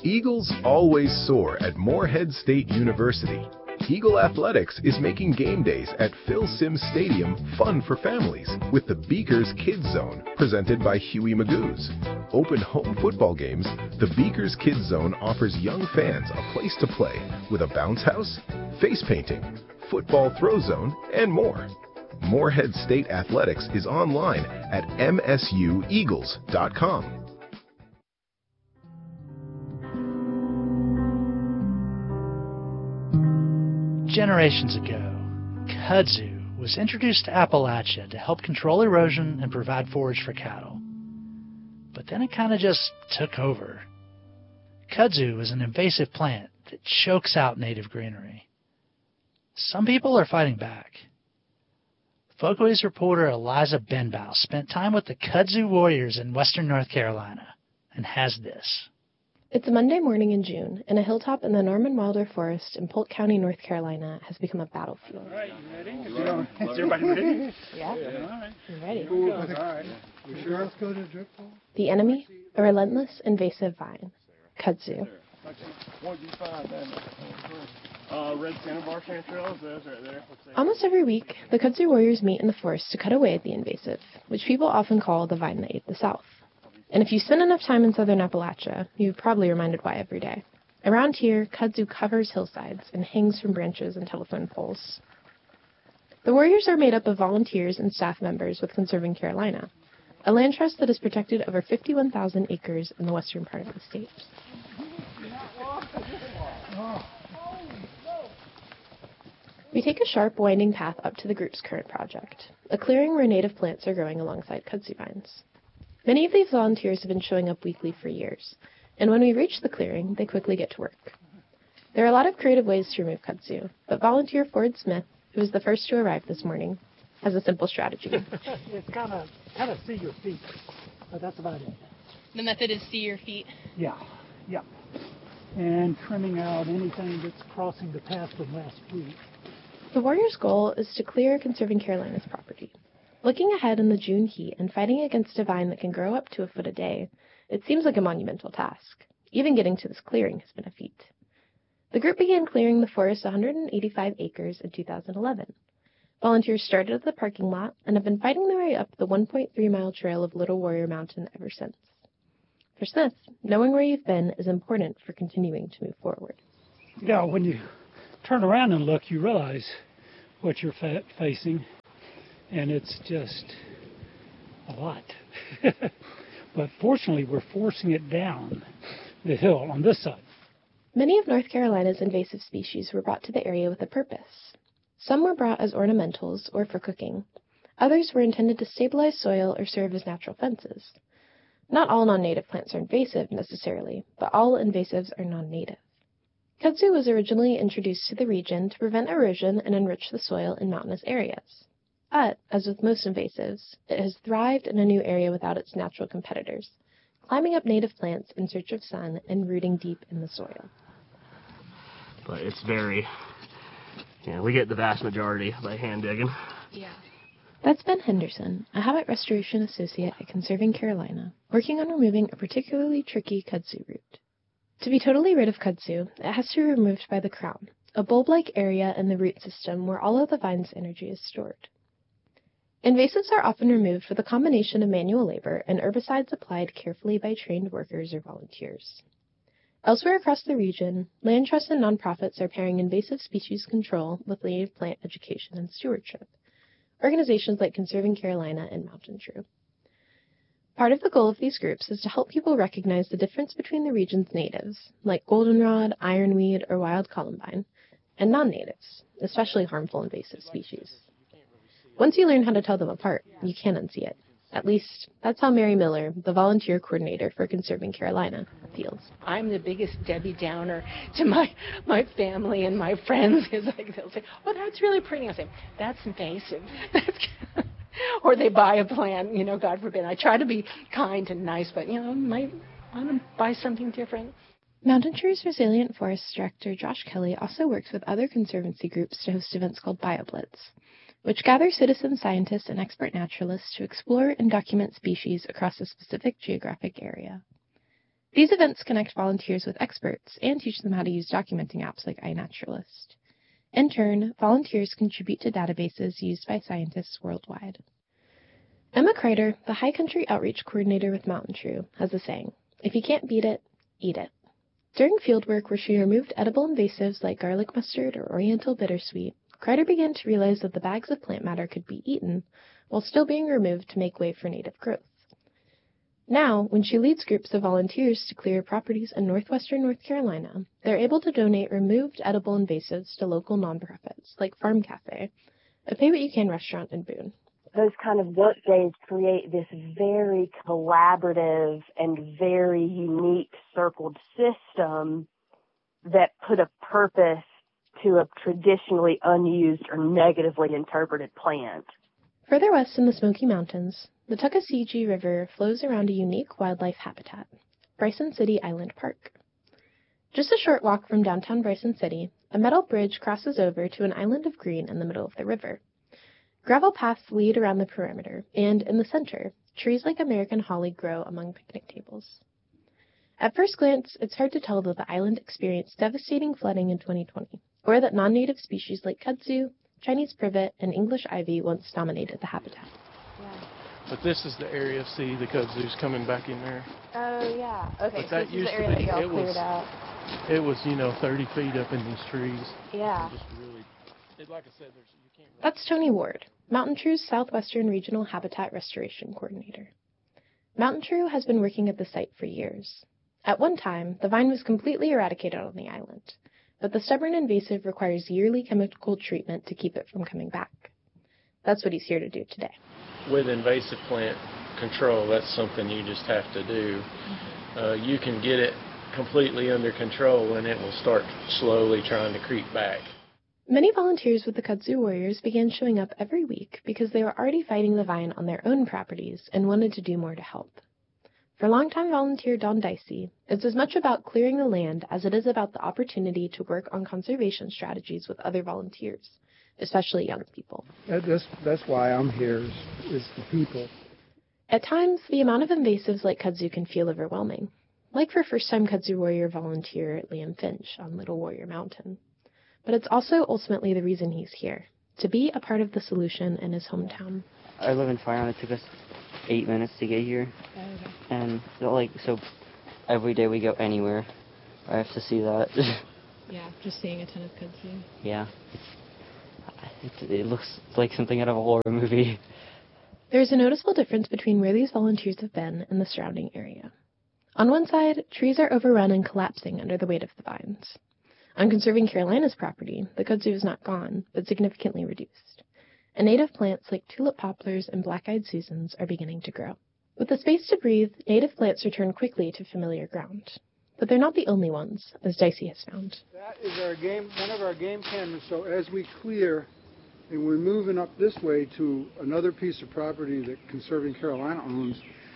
Eagles always soar at Morehead State University. Eagle Athletics is making game days at Phil Simms Stadium fun for families with the Beakers Kids Zone presented by Huey Magoo's. Open home football games, the Beakers Kids Zone offers young fans a place to play with a bounce house, face painting, football throw zone, and more. Morehead State Athletics is online at msueagles.com. Generations ago, kudzu was introduced to Appalachia to help control erosion and provide forage for cattle. But then it kind of just took over. Kudzu is an invasive plant that chokes out native greenery. Some people are fighting back. Folkways reporter Eliza Benbow spent time with the kudzu warriors in western North Carolina and has this. It's a Monday morning in June, and a hilltop in the Norman Wilder Forest in Polk County, North Carolina, has become a battlefield. All right, you ready? Is everybody ready? Yeah. All right. You're ready. All right. We sure let's go to drip ball? The enemy, a relentless, invasive vine, kudzu. What did you find then? Red cinnabar chanterelles, those right there. Almost every week, the kudzu warriors meet in the forest to cut away at the invasive, which people often call the vine that ate the South. And if you spend enough time in southern Appalachia, you're probably reminded why every day. Around here, kudzu covers hillsides and hangs from branches and telephone poles. The warriors are made up of volunteers and staff members with Conserving Carolina, a land trust that has protected over 51,000 acres in the western part of the state. We take a sharp, winding path up to the group's current project, a clearing where native plants are growing alongside kudzu vines. Many of these volunteers have been showing up weekly for years, and when we reach the clearing, they quickly get to work. There are a lot of creative ways to remove kudzu, but volunteer Ford Smith, who was the first to arrive this morning, has a simple strategy. It's kind of see your feet, but that's about it. The method is see your feet? Yeah. And trimming out anything that's crossing the path from last week. The warriors' goal is to clear Conserving Carolina's property. Looking ahead in the June heat and fighting against a vine that can grow up to a foot a day, it seems like a monumental task. Even getting to this clearing has been a feat. The group began clearing the forest's 185 acres in 2011. Volunteers started at the parking lot and have been fighting their way up the 1.3-mile trail of Little Warrior Mountain ever since. For Smith, knowing where you've been is important for continuing to move forward. You know, when you turn around and look, you realize what you're facing. And it's just a lot. But fortunately, we're forcing it down the hill on this side. Many of North Carolina's invasive species were brought to the area with a purpose. Some were brought as ornamentals or for cooking. Others were intended to stabilize soil or serve as natural fences. Not all non-native plants are invasive necessarily, but all invasives are non-native. Kudzu was originally introduced to the region to prevent erosion and enrich the soil in mountainous areas. But, as with most invasives, it has thrived in a new area without its natural competitors, climbing up native plants in search of sun and rooting deep in the soil. But it's very, we get the vast majority by hand digging. Yeah. That's Ben Henderson, a habitat restoration associate at Conserving Carolina, working on removing a particularly tricky kudzu root. To be totally rid of kudzu, it has to be removed by the crown, a bulb-like area in the root system where all of the vine's energy is stored. Invasives are often removed with a combination of manual labor and herbicides applied carefully by trained workers or volunteers. Elsewhere across the region, land trusts and nonprofits are pairing invasive species control with native plant education and stewardship. Organizations like Conserving Carolina and Mountain True. Part of the goal of these groups is to help people recognize the difference between the region's natives, like goldenrod, ironweed, or wild columbine, and non-natives, especially harmful invasive species. Once you learn how to tell them apart, you can't unsee it. At least, that's how Mary Miller, the volunteer coordinator for Conserving Carolina, feels. I'm the biggest Debbie Downer to my family and my friends. It's like they'll say, "Oh, that's really pretty." I'll say, "That's invasive." Or they buy a plant, God forbid. I try to be kind and nice, but, might want to buy something different. Mountain True's Resilient Forests Director Josh Kelly also works with other conservancy groups to host events called BioBlitz, which gather citizen scientists and expert naturalists to explore and document species across a specific geographic area. These events connect volunteers with experts and teach them how to use documenting apps like iNaturalist. In turn, volunteers contribute to databases used by scientists worldwide. Emma Kreider, the High Country Outreach Coordinator with Mountain True, has a saying, "If you can't beat it, eat it." During fieldwork where she removed edible invasives like garlic mustard or oriental bittersweet, Kreider began to realize that the bags of plant matter could be eaten while still being removed to make way for native growth. Now, when she leads groups of volunteers to clear properties in northwestern North Carolina, they're able to donate removed edible invasives to local nonprofits like Farm Cafe, a pay-what-you-can restaurant in Boone. Those kind of work days create this very collaborative and very unique circled system that put a purpose to a traditionally unused or negatively interpreted plant. Further west in the Smoky Mountains, the Tuckasegee River flows around a unique wildlife habitat, Bryson City Island Park. Just a short walk from downtown Bryson City, a metal bridge crosses over to an island of green in the middle of the river. Gravel paths lead around the perimeter, and in the center, trees like American holly grow among picnic tables. At first glance, it's hard to tell that the island experienced devastating flooding in 2020, or that non-native species like kudzu, Chinese privet, and English ivy once dominated the habitat. Yeah. But this is the area, see, the kudzu's coming back in there. Oh, yeah. Okay, but so that this used is the area to be, that y'all cleared out. It was, 30 feet up in these trees. Yeah. Just really, like I said, you can't really... That's Tony Ward, Mountain True's Southwestern Regional Habitat Restoration Coordinator. Mountain True has been working at the site for years. At one time, the vine was completely eradicated on the island, but the stubborn invasive requires yearly chemical treatment to keep it from coming back. That's what he's here to do today. With invasive plant control, that's something you just have to do. You can get it completely under control and it will start slowly trying to creep back. Many volunteers with the Kudzu Warriors began showing up every week because they were already fighting the vine on their own properties and wanted to do more to help. For longtime volunteer Don Dicey, it's as much about clearing the land as it is about the opportunity to work on conservation strategies with other volunteers, especially young people. That's why I'm here, is the people. At times, the amount of invasives like kudzu can feel overwhelming, like for first-time Kudzu Warrior volunteer Liam Finch on Little Warrior Mountain. But it's also ultimately the reason he's here, to be a part of the solution in his hometown. I live in Firehouse. It took us 8 minutes to get here. Okay. And so every day we go anywhere, I have to see that. Yeah, just seeing a ton of kudzu. Yeah. It looks like something out of a horror movie. There's a noticeable difference between where these volunteers have been and the surrounding area. On one side, trees are overrun and collapsing under the weight of the vines. On Conserving Carolina's property, the kudzu is not gone, but significantly reduced. And native plants like tulip poplars and black-eyed Susans are beginning to grow. With the space to breathe, native plants return quickly to familiar ground. But they're not the only ones, as Dicey has found. That is one of our game cameras, so as we clear, and we're moving up this way to another piece of property that Conserving Carolina owns,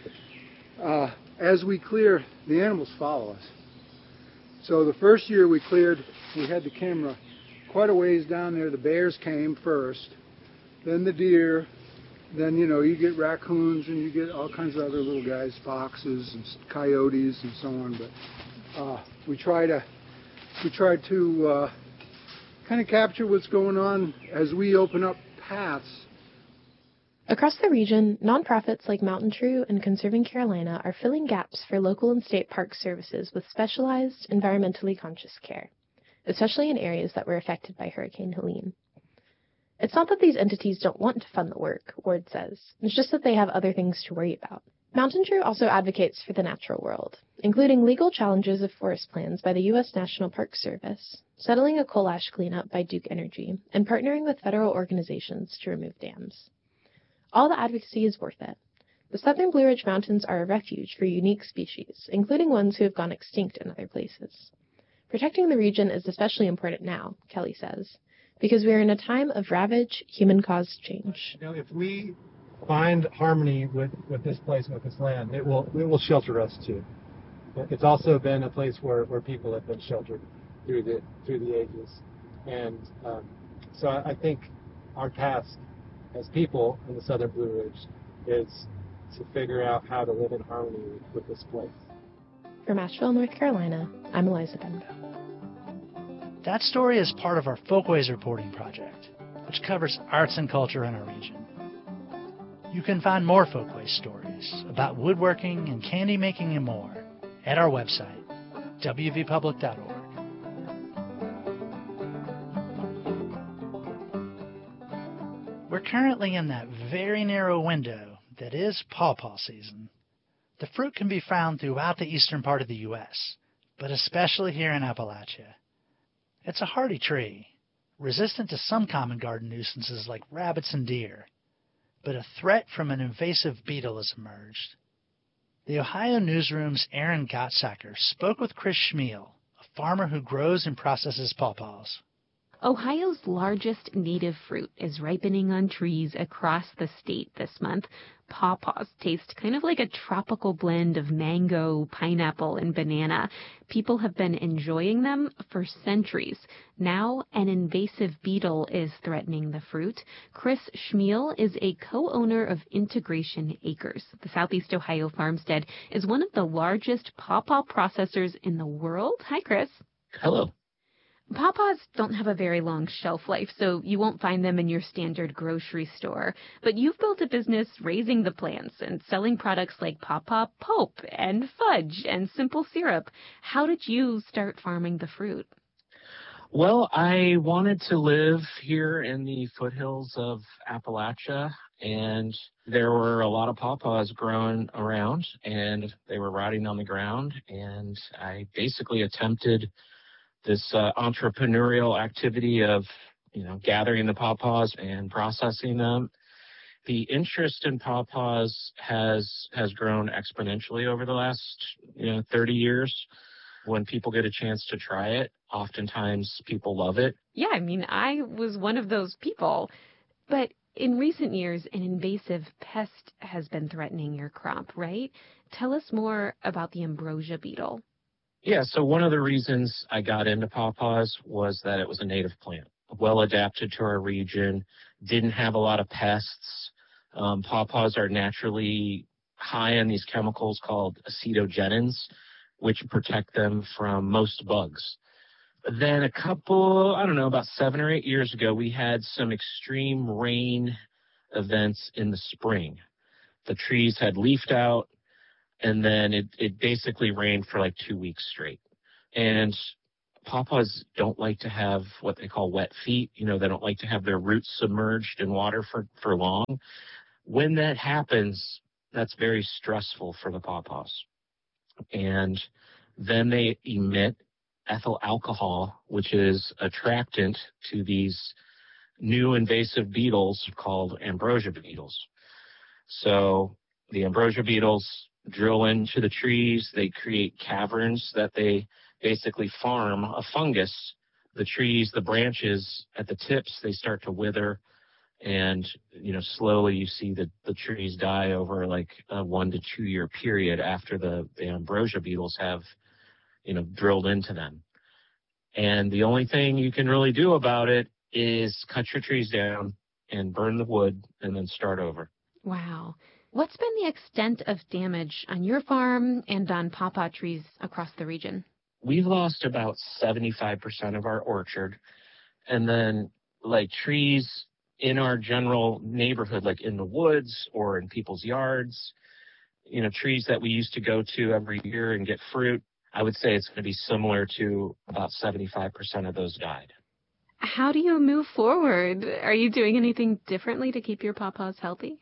as we clear, the animals follow us. So the first year we cleared, we had the camera quite a ways down there. The bears came first, then the deer, then, you get raccoons and you get all kinds of other little guys, foxes and coyotes and so on. But we try to kind of capture what's going on as we open up paths. Across the region, nonprofits like Mountain True and Conserving Carolina are filling gaps for local and state park services with specialized, environmentally conscious care, especially in areas that were affected by Hurricane Helene. It's not that these entities don't want to fund the work, Ward says. It's just that they have other things to worry about. Mountain True also advocates for the natural world, including legal challenges of forest plans by the U.S. National Park Service, settling a coal ash cleanup by Duke Energy, and partnering with federal organizations to remove dams. All the advocacy is worth it. The southern Blue Ridge Mountains are a refuge for unique species, including ones who have gone extinct in other places. Protecting the region is especially important now, Kelly says, because we are in a time of ravage, human-caused change. If we find harmony with this place, with this land, it will shelter us too. It's also been a place where people have been sheltered through the ages, and so I think our task as people in the southern Blue Ridge is to figure out how to live in harmony with this place. From Asheville, North Carolina, I'm Eliza Benbow. That story is part of our Folkways reporting project, which covers arts and culture in our region. You can find more Folkways stories about woodworking and candy making and more at our website, wvpublic.org. We're currently in that very narrow window that is pawpaw season. The fruit can be found throughout the eastern part of the U.S., but especially here in Appalachia. It's a hardy tree, resistant to some common garden nuisances like rabbits and deer, but a threat from an invasive beetle has emerged. The Ohio Newsroom's Aaron Gottsacker spoke with Chris Schmiel, a farmer who grows and processes pawpaws. Ohio's largest native fruit is ripening on trees across the state this month. Pawpaws taste kind of like a tropical blend of mango, pineapple, and banana. People have been enjoying them for centuries. Now, an invasive beetle is threatening the fruit. Chris Schmiel is a co-owner of Integration Acres. The Southeast Ohio farmstead is one of the largest pawpaw processors in the world. Hi, Chris. Hello. Pawpaws don't have a very long shelf life, so you won't find them in your standard grocery store. But you've built a business raising the plants and selling products like pawpaw pulp and fudge and simple syrup. How did you start farming the fruit? Well, I wanted to live here in the foothills of Appalachia, and there were a lot of pawpaws growing around, and they were rotting on the ground, and I basically attempted this entrepreneurial activity of, gathering the pawpaws and processing them. The interest in pawpaws has grown exponentially over the last, 30 years. When people get a chance to try it, oftentimes people love it. Yeah, I was one of those people. But in recent years, an invasive pest has been threatening your crop, right? Tell us more about the ambrosia beetle. Yeah, so one of the reasons I got into pawpaws was that it was a native plant, well adapted to our region, didn't have a lot of pests. Pawpaws are naturally high in these chemicals called acetogenins, which protect them from most bugs. Then about 7 or 8 years ago, we had some extreme rain events in the spring. The trees had leafed out, and then it basically rained for like 2 weeks straight. And pawpaws don't like to have what they call wet feet. They don't like to have their roots submerged in water for long. When that happens, that's very stressful for the pawpaws. And then they emit ethyl alcohol, which is attractant to these new invasive beetles called ambrosia beetles. So the ambrosia beetles drill into the trees. They create caverns that they basically farm a fungus. The trees, the branches at the tips, they start to wither. And, slowly you see the trees die over like a 1 to 2 year period after the ambrosia beetles have, drilled into them. And the only thing you can really do about it is cut your trees down and burn the wood and then start over. Wow. What's been the extent of damage on your farm and on pawpaw trees across the region? We've lost about 75% of our orchard. And then trees in our general neighborhood, like in the woods or in people's yards, trees that we used to go to every year and get fruit, I would say it's going to be similar to about 75% of those died. How do you move forward? Are you doing anything differently to keep your pawpaws healthy?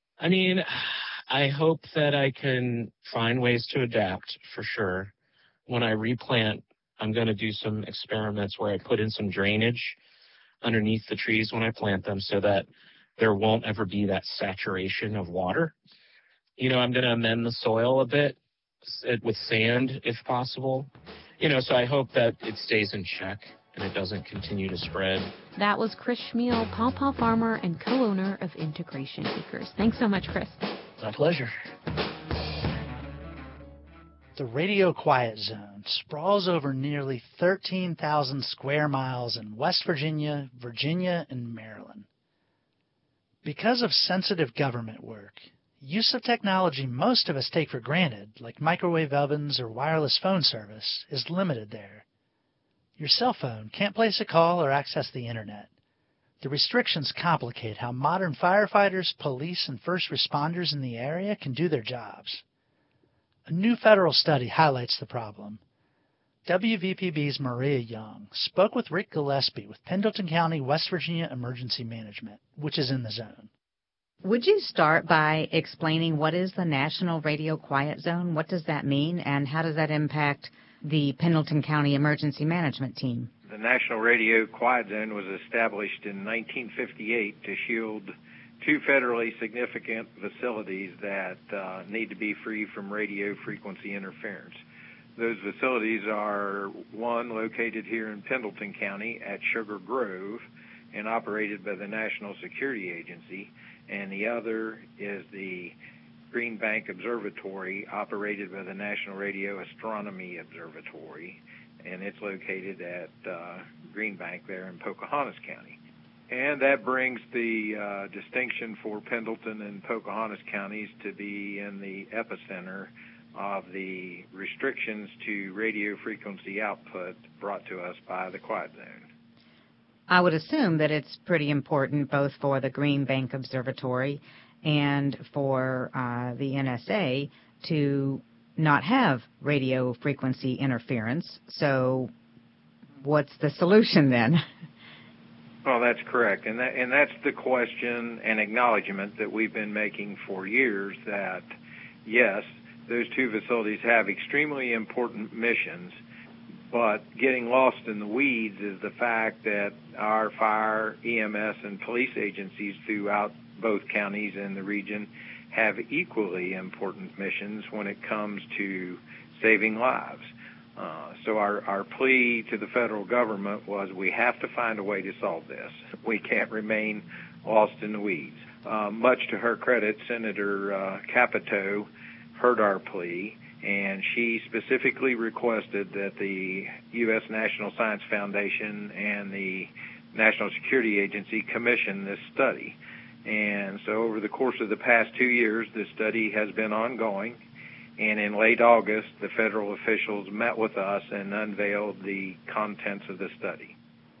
I hope that I can find ways to adapt for sure. When I replant, I'm going to do some experiments where I put in some drainage underneath the trees when I plant them so that there won't ever be that saturation of water. I'm going to amend the soil a bit with sand if possible. So I hope that it stays in check and it doesn't continue to spread. That was Chris Schmiel, pawpaw farmer and co-owner of Integration Acres. Thanks so much, Chris. My pleasure. The Radio Quiet Zone sprawls over nearly 13,000 square miles in West Virginia, Virginia, and Maryland. Because of sensitive government work, use of technology most of us take for granted, like microwave ovens or wireless phone service, is limited there. Your cell phone can't place a call or access the internet. The restrictions complicate how modern firefighters, police, and first responders in the area can do their jobs. A new federal study highlights the problem. WVPB's Maria Young spoke with Rick Gillespie with Pendleton County, West Virginia Emergency Management, which is in the zone. Would you start by explaining what is the National Radio Quiet Zone? What does that mean, and how does that impact the Pendleton County Emergency Management Team? The National Radio Quiet Zone was established in 1958 to shield two federally significant facilities that need to be free from radio frequency interference. Those facilities are one located here in Pendleton County at Sugar Grove and operated by the National Security Agency, and the other is the Green Bank Observatory operated by the National Radio Astronomy Observatory, and it's located at Green Bank there in Pocahontas County. And that brings the distinction for Pendleton and Pocahontas counties to be in the epicenter of the restrictions to radio frequency output brought to us by the Quiet Zone. I would assume that it's pretty important both for the Green Bank Observatory and for the NSA to not have radio frequency interference. So what's the solution then? Well, that's correct. And that's the question and acknowledgement that we've been making for years, that, yes, those two facilities have extremely important missions, but getting lost in the weeds is the fact that our fire, EMS, and police agencies throughout both counties and the region have equally important missions when it comes to saving lives. So our plea to the federal government was, we have to find a way to solve this. We can't remain lost in the weeds. Much to her credit, Senator Capito heard our plea, and she specifically requested that the U.S. National Science Foundation and the National Security Agency commission this study. And so over the course of the past 2 years, this study has been ongoing. And in late August, the federal officials met with us and unveiled the contents of the study.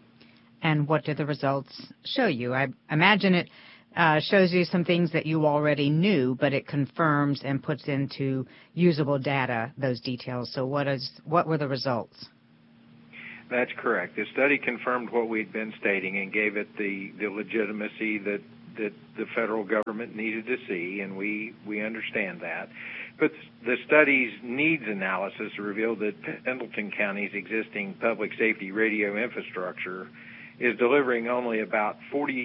And what do the results show you? I imagine it shows you some things that you already knew, but it confirms and puts into usable data those details. So what were the results? That's correct. The study confirmed what we'd been stating and gave it the legitimacy that the federal government needed to see, and we understand that. But the study's needs analysis revealed that Pendleton County's existing public safety radio infrastructure is delivering only about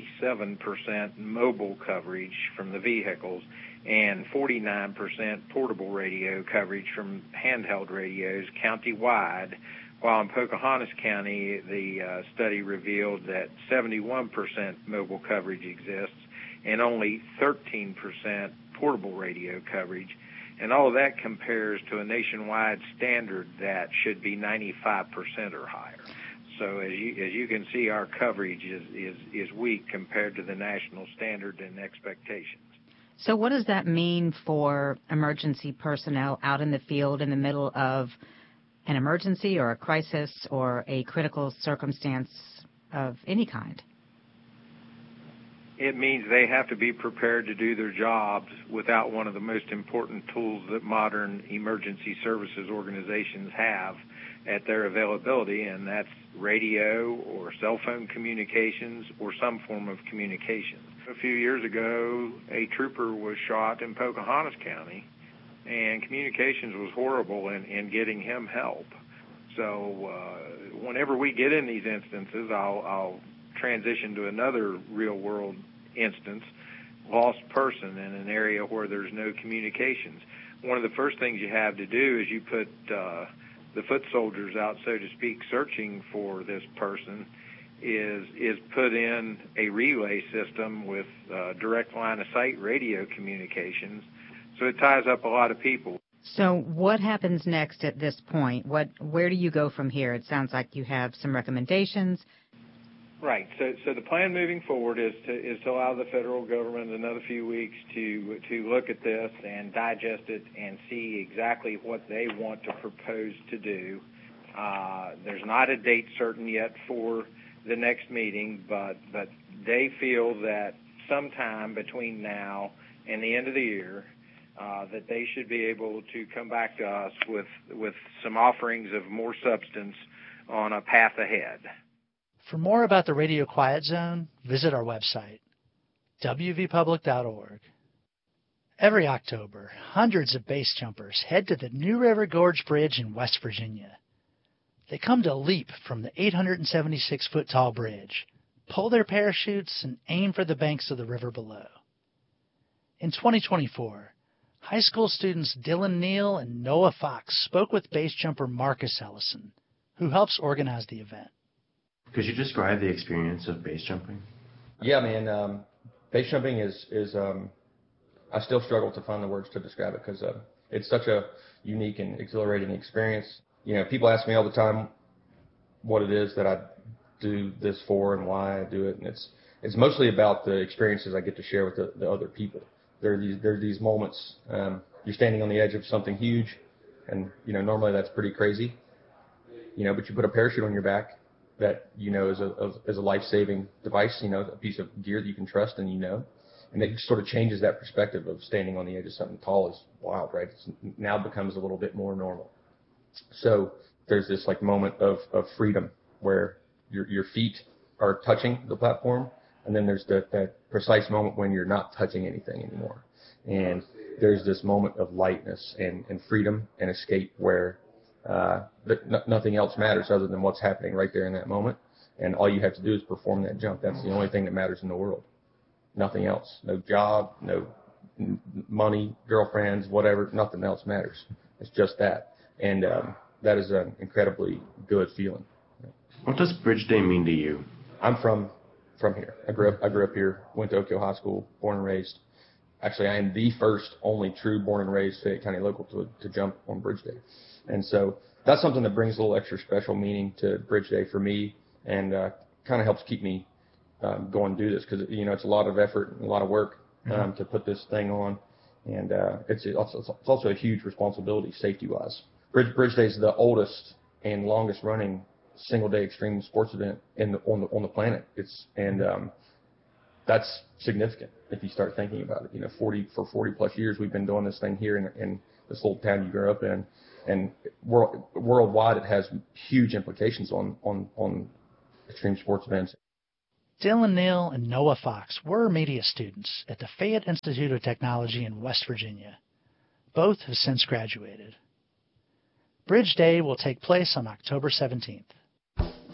47% mobile coverage from the vehicles and 49% portable radio coverage from handheld radios county-wide, while in Pocahontas County, the study revealed that 71% mobile coverage exists and only 13% portable radio coverage. And all of that compares to a nationwide standard that should be 95% or higher. So as you can see, our coverage is weak compared to the national standard and expectations. So what does that mean for emergency personnel out in the field in the middle of an emergency or a crisis or a critical circumstance of any kind? It means they have to be prepared to do their jobs without one of the most important tools that modern emergency services organizations have at their availability, and that's radio or cell phone communications or some form of communication. A few years ago, a trooper was shot in Pocahontas County, and communications was horrible in getting him help. So whenever we get in these instances, I'll transition to another real-world instance, lost person in an area where there's no communications. One of the first things you have to do is you put the foot soldiers out, so to speak, searching for this person, is put in a relay system with direct line-of-sight radio communications. So it ties up a lot of people. So what happens next at this point? Where do you go from here? It sounds like you have some recommendations. Right. So the plan moving forward is to allow the federal government another few weeks to look at this and digest it and see exactly what they want to propose to do. There's not a date certain yet for the next meeting, but they feel that sometime between now and the end of the year, that they should be able to come back to us with some offerings of more substance on a path ahead. For more about the Radio Quiet Zone, visit our website, wvpublic.org. Every October, hundreds of base jumpers head to the New River Gorge Bridge in West Virginia. They come to leap from the 876-foot tall bridge, pull their parachutes, and aim for the banks of the river below. In 2024, high school students Dylan Neal and Noah Fox spoke with base jumper Marcus Ellison, who helps organize the event. Could you describe the experience of base jumping? Yeah, man. Base jumping is I still struggle to find the words to describe it because it's such a unique and exhilarating experience. You know, people ask me all the time what it is that I do this for and why I do it, and it's mostly about the experiences I get to share with the other people. There are these moments you're standing on the edge of something huge, and you know normally that's pretty crazy. You know, but you put a parachute on your back that you know is a life-saving device. You know, a piece of gear that you can trust, and you know, and it sort of changes that perspective of standing on the edge of something tall is wild, right? It now becomes a little bit more normal. So there's this like moment of freedom where your feet are touching the platform, and then there's that precise moment when you're not touching anything anymore. And there's this moment of lightness and freedom and escape where nothing else matters other than what's happening right there in that moment. And all you have to do is perform that jump. That's the only thing that matters in the world. Nothing else. No job, no money, girlfriends, whatever. Nothing else matters. It's just that. And that is an incredibly good feeling. What does Bridge Day mean to you? I'm from here. I grew up here, went to Oak Hill High School, born and raised. Actually, I am the first, only true born and raised Fayette County local to jump on Bridge Day. And so that's something that brings a little extra special meaning to Bridge Day for me, and kind of helps keep me going to do this because, you know, it's a lot of effort and a lot of work to put this thing on. And it's also a huge responsibility safety-wise. Bridge Day is the oldest and longest running single-day extreme sports event on the planet. That's significant if you start thinking about it. You know, 40 plus years we've been doing this thing here in this little town you grew up in, and worldwide it has huge implications on extreme sports events. Dylan Neal and Noah Fox were media students at the Fayette Institute of Technology in West Virginia. Both have since graduated. Bridge Day will take place on October 17th.